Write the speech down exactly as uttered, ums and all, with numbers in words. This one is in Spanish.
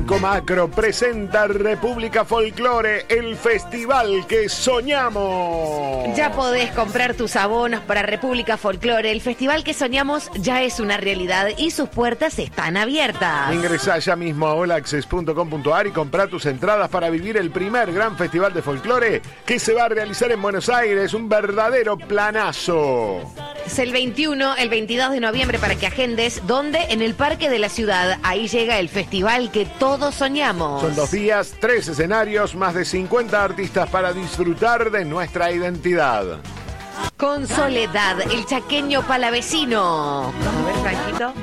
Macro presenta República Folklore, el festival que soñamos. Ya podés comprar tus abonos para República Folklore. El festival que soñamos ya es una realidad y sus puertas están abiertas. Ingresá ya mismo a all access punto com punto a r y comprá tus entradas para vivir el primer gran festival de folclore que se va a realizar en Buenos Aires. Un verdadero planazo. Es el veintiuno, el veintidós de noviembre para que agendes. ¿Dónde? En el Parque de la Ciudad. Ahí llega el festival que todos soñamos. Son dos días, tres escenarios, más de cincuenta artistas para disfrutar de nuestra identidad. Con Soledad, el chaqueño palavecino. A ver, Franquito.